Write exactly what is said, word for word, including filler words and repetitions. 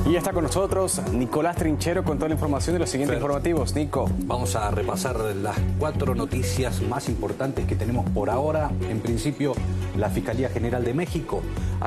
Y está con nosotros Nicolás Trinchero con toda la información de los siguientes Fer, informativos. Nico. Vamos a repasar las cuatro noticias más importantes que tenemos por ahora. En principio, la Fiscalía General de México